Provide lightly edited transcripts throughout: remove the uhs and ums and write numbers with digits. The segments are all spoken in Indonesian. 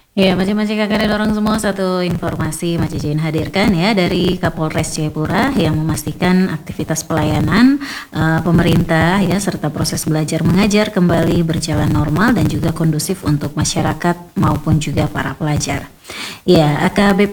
Ya, macam-macam kakak dorong semua satu informasi Macijain hadirkan ya dari Kapolres Jayapura yang memastikan aktivitas pelayanan pemerintah ya serta proses belajar mengajar kembali berjalan normal dan juga kondusif untuk masyarakat maupun juga para pelajar. Ya, AKBP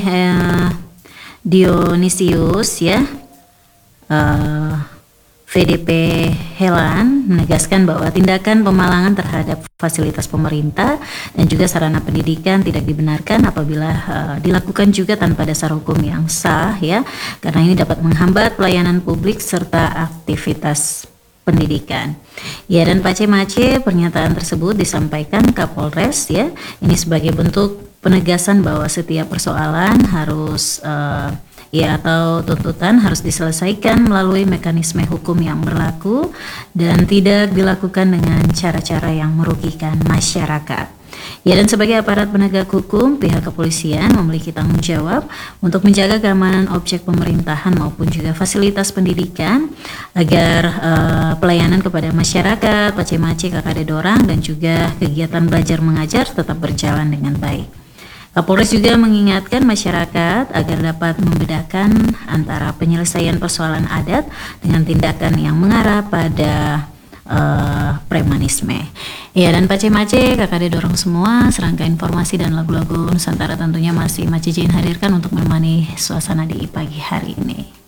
Dionisius ya eh, VDP Helan menegaskan bahwa tindakan pemalangan terhadap fasilitas pemerintah dan juga sarana pendidikan tidak dibenarkan apabila dilakukan juga tanpa dasar hukum yang sah ya, karena ini dapat menghambat pelayanan publik serta aktivitas pendidikan. Ya, dan Pace-Mace pernyataan tersebut disampaikan Kapolres ya, ini sebagai bentuk penegasan bahwa setiap persoalan harus ya atau tuntutan harus diselesaikan melalui mekanisme hukum yang berlaku dan tidak dilakukan dengan cara-cara yang merugikan masyarakat. Ya, dan sebagai aparat penegak hukum, pihak kepolisian memiliki tanggung jawab untuk menjaga keamanan objek pemerintahan maupun juga fasilitas pendidikan agar pelayanan kepada masyarakat, Pace-Mace, KKD Dorang dan juga kegiatan belajar mengajar tetap berjalan dengan baik. Kapolres juga mengingatkan masyarakat agar dapat membedakan antara penyelesaian persoalan adat dengan tindakan yang mengarah pada premanisme. Ya, dan Pace-Mace, KKD dorong semua, serangkaian informasi dan lagu-lagu Nusantara tentunya masih Macijain hadirkan untuk menemani suasana di pagi hari ini.